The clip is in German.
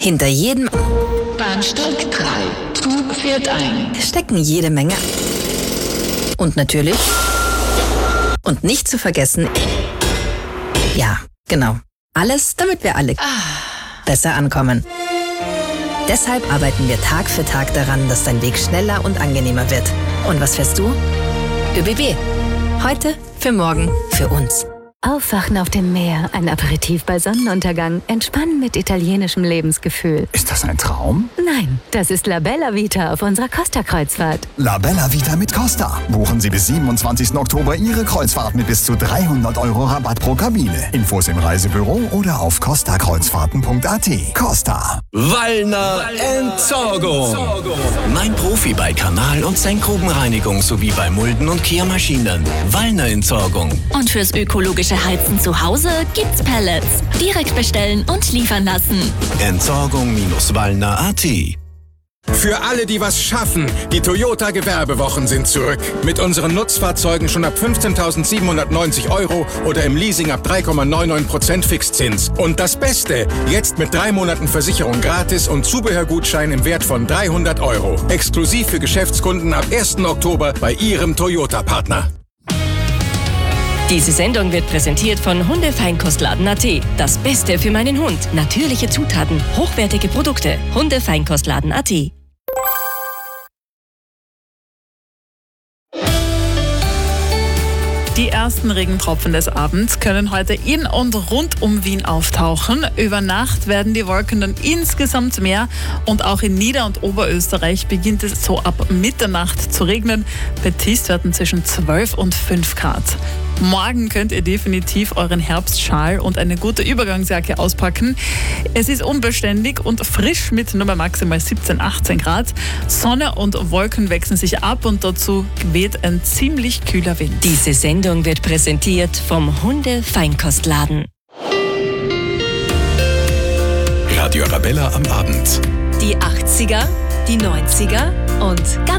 Hinter jedem Bahnsteig 3. Zug fährt ein. stecken jede Menge. Und natürlich, und nicht zu vergessen, ja, genau, alles, damit wir alle besser ankommen. Deshalb arbeiten wir Tag für Tag daran, dass dein Weg schneller und angenehmer wird. Und was fährst du? ÖBB. Heute, für morgen, für uns. Aufwachen auf dem Meer, ein Aperitif bei Sonnenuntergang, entspannen mit italienischem Lebensgefühl. Ist das ein Traum? Nein, das ist La Bella Vita auf unserer Costa-Kreuzfahrt. La Bella Vita mit Costa. Buchen Sie bis 27. Oktober Ihre Kreuzfahrt mit bis zu 300 € Rabatt pro Kabine. Infos im Reisebüro oder auf costakreuzfahrten.at. Costa. Wallner Entsorgung. Mein Profi bei Kanal- und Senkgrubenreinigung sowie bei Mulden- und Kehrmaschinen. Wallner Entsorgung. Und fürs ökologische Heizen zu Hause gibt's Pellets. Direkt bestellen und liefern lassen. Entsorgung-wallner.at. Für alle, die was schaffen, die Toyota Gewerbewochen sind zurück. Mit unseren Nutzfahrzeugen schon ab 15.790 € oder im Leasing ab 3,99% Fixzins. Und das Beste, jetzt mit 3 Monaten Versicherung gratis und Zubehörgutschein im Wert von 300 €. Exklusiv für Geschäftskunden ab 1. Oktober bei Ihrem Toyota-Partner. Diese Sendung wird präsentiert von Hundefeinkostladen.at. Das Beste für meinen Hund. Natürliche Zutaten, hochwertige Produkte. Hundefeinkostladen.at. Die ersten Regentropfen des Abends können heute in und rund um Wien auftauchen. Über Nacht werden die Wolken dann insgesamt mehr und auch in Nieder- und Oberösterreich beginnt es so ab Mitternacht zu regnen. Bei Tiefstwerten zwischen 12 und 5 Grad. Morgen könnt ihr definitiv euren Herbstschal und eine gute Übergangsjacke auspacken. Es ist unbeständig und frisch mit nur bei maximal 17, 18 Grad. Sonne und Wolken wechseln sich ab und dazu weht ein ziemlich kühler Wind. Diese Sendung wird präsentiert vom Hundefeinkostladen. Radio Arabella am Abend. Die 80er, die 90er und ganz